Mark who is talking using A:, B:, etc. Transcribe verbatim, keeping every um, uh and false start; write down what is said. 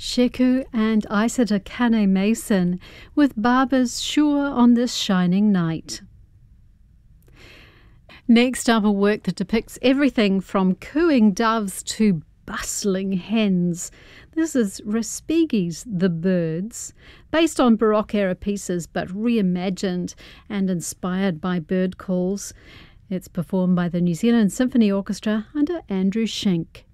A: Sheku and Isata Kane Mason with Barber's Sure on This Shining Night. Next up, a work that depicts everything from cooing doves to bustling hens. This is Respighi's The Birds, based on Baroque-era pieces but reimagined and inspired by bird calls. It's performed by the New Zealand Symphony Orchestra under Andrew Schenk.